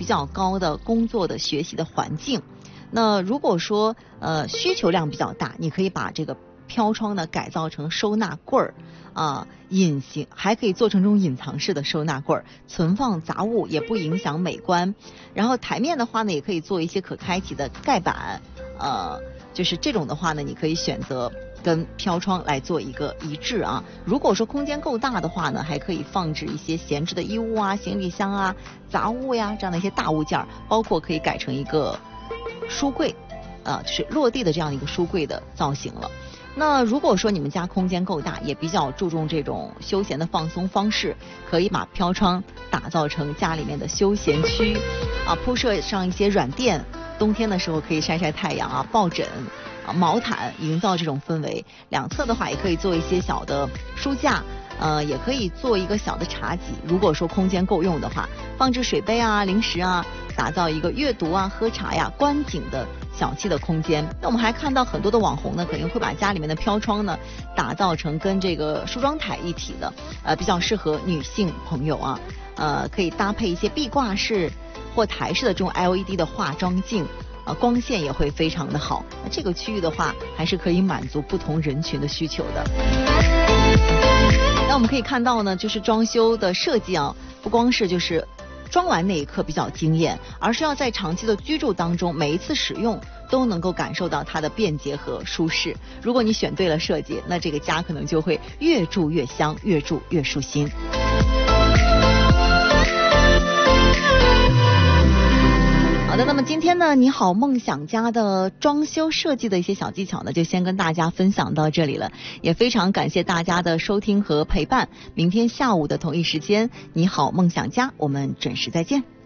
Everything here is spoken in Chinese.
较高的工作的学习的环境。那如果说需求量比较大，你可以把这个飘窗呢改造成收纳柜儿隐形，还可以做成这种隐藏式的收纳柜儿，存放杂物也不影响美观。然后台面的话呢，也可以做一些可开启的盖板，就是这种的话呢，你可以选择跟飘窗来做一个一致啊。如果说空间够大的话呢，还可以放置一些闲置的衣物啊、行李箱啊、杂物呀这样的一些大物件，包括可以改成一个书柜，就是落地的这样一个书柜的造型了。那如果说你们家空间够大，也比较注重这种休闲的放松方式，可以把飘窗打造成家里面的休闲区铺设上一些软垫，冬天的时候可以晒晒太阳抱枕毛毯，营造这种氛围。两侧的话也可以做一些小的书架，也可以做一个小的茶几，如果说空间够用的话，放置水杯零食打造一个阅读喝茶观景的小气的空间。那我们还看到很多的网红呢，肯定会把家里面的飘窗呢打造成跟这个梳妆台一体的，比较适合女性朋友可以搭配一些壁挂式或台式的这种 LED 的化妆镜。光线也会非常的好，那这个区域的话还是可以满足不同人群的需求的。那我们可以看到呢，就是装修的设计不光是就是装完那一刻比较惊艳，而是要在长期的居住当中，每一次使用都能够感受到它的便捷和舒适。如果你选对了设计，那这个家可能就会越住越香，越住越舒心。好的，那么今天呢，你好梦想家的装修设计的一些小技巧呢，就先跟大家分享到这里了，也非常感谢大家的收听和陪伴。明天下午的同一时间，你好梦想家，我们准时再见。